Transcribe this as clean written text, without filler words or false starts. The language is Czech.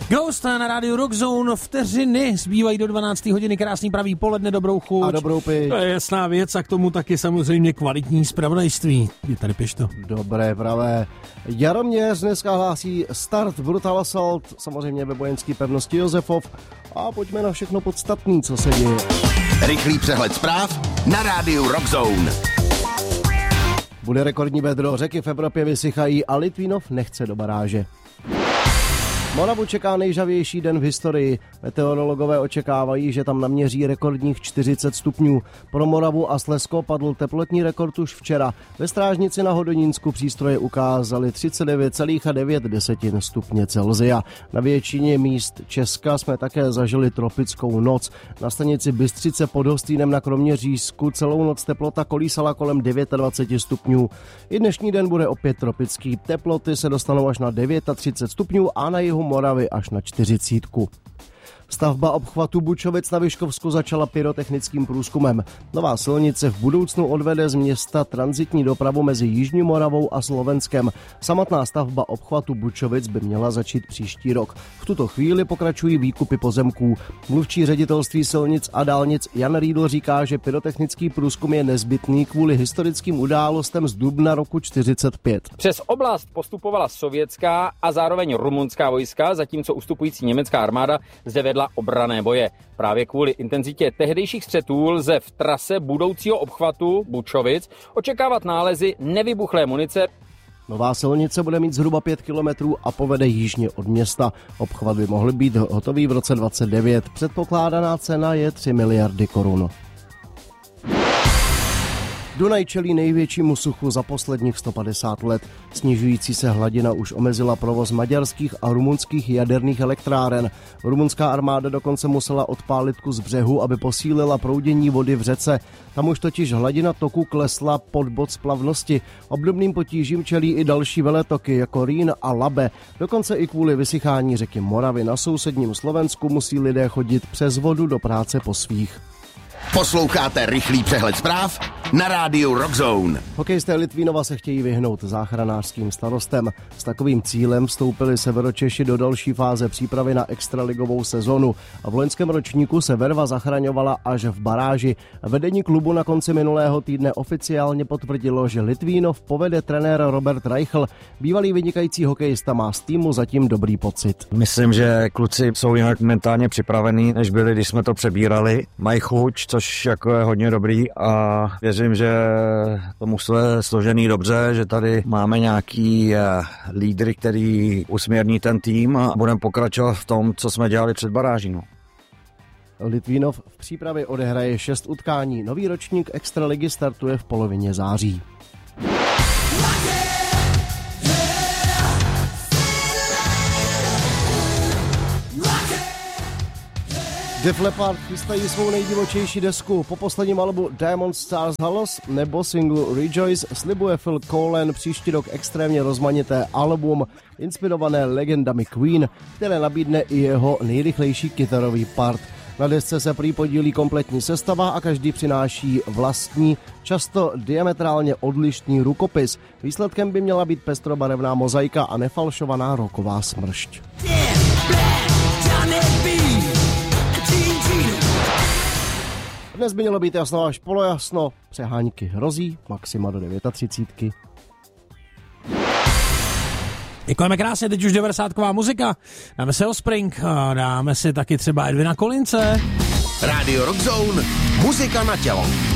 Ghost na rádiu Rockzone, vteřiny zbývají do 12. hodiny, krásný pravý poledne, dobrou chuť. A dobrou piť. To je jasná věc a k tomu taky samozřejmě kvalitní zpravodajství. Je tady Pišto. Dobré, pravé. Jaroměř dneska hlásí start Brutal Assault, samozřejmě ve vojenské pevnosti Josefov. A pojďme na všechno podstatné, co se děje. Rychlý přehled zpráv na rádiu Rockzone. Bude rekordní vedro, řeky v Evropě vysychají a Litvínov nechce do baráže. Moravu čeká nejžavější den v historii. Meteorologové očekávají, že tam naměří rekordních 40 stupňů. Pro Moravu a Slezsko padl teplotní rekord už včera. Ve Strážnici na Hodonínsku přístroje ukázaly 39,9 stupně Celsia. Na většině míst Česka jsme také zažili tropickou noc. Na stanici Bystřice pod Hostýnem na Kroměřížsku celou noc teplota kolísala kolem 29 stupňů. I dnešní den bude opět tropický. Teploty se dostanou až na 39 stupňů a na jihu Moravy až na 40. Stavba obchvatu Bučovic na Vyškovsku začala pyrotechnickým průzkumem. Nová silnice v budoucnu odvede z města tranzitní dopravu mezi Jižní Moravou a Slovenskem. Samotná stavba obchvatu Bučovic by měla začít příští rok. V tuto chvíli pokračují výkupy pozemků. Mluvčí ředitelství silnic a dálnic Jan Riedl říká, že pyrotechnický průzkum je nezbytný kvůli historickým událostem z dubna roku 1945. Přes oblast postupovala sovětská a zároveň rumunská vojska, zatímco ustupující německá armáda zde vedla obranné boje. Právě kvůli intenzitě tehdejších střetů lze v trase budoucího obchvatu Bučovic očekávat nálezy nevybuchlé munice. Nová silnice bude mít zhruba 5 kilometrů a povede jižně od města. Obchvat by mohl být hotový v roce 2029. Předpokládaná cena je 3 miliardy korun. Dunaj čelí největšímu suchu za posledních 150 let. Snižující se hladina už omezila provoz maďarských a rumunských jaderných elektráren. Rumunská armáda dokonce musela odpálit kus břehu, aby posílila proudění vody v řece. Tam už totiž hladina toku klesla pod bod splavnosti. Obdobným potížím čelí i další veletoky jako Rýn a Labe. Dokonce i kvůli vysychání řeky Moravy na sousedním Slovensku musí lidé chodit přes vodu do práce po svých. Posloucháte rychlý přehled zpráv na rádiu Rockzone. Hokejisté Litvínova se chtějí vyhnout záchranářským starostem. S takovým cílem vstoupili Severočeši do další fáze přípravy na extraligovou sezonu. A v loňském ročníku se Verva zachraňovala až v baráži. Vedení klubu na konci minulého týdne oficiálně potvrdilo, že Litvínov povede trenér Robert Reichl. Bývalý vynikající hokejista má z týmu zatím dobrý pocit. Myslím, že kluci jsou jinak mentálně připravení, než byli, když jsme to přebírali. Mají chuť, což jako je hodně dobrý a věřím, že to mužstvo je složený dobře, že tady máme nějaký lídry, který usměrní ten tým a budeme pokračovat v tom, co jsme dělali před baráží. Litvínov v přípravě odehraje 6 utkání. Nový ročník extraligy startuje v polovině září. Def Leppard chystají svou nejdivočejší desku. Po posledním albu Diamond Stars Halos nebo singlu Rejoice slibuje Phil Collen příští rok extrémně rozmanité album inspirované legendami Queen, které nabídne i jeho nejrychlejší kytarový part. Na desce se prý podílí kompletní sestava a každý přináší vlastní, často diametrálně odlišný rukopis. Výsledkem by měla být pestrobarevná mozaika a nefalšovaná rocková smršť. Dnes by mělo být jasno až polojasno, přehánky hrozí, maxima do 39. Děkujeme krásně, teď už 90ková muzika. Dáme si Offspring, dáme si taky třeba Edvina Collinse. Radio Rockzone, muzika na tělo.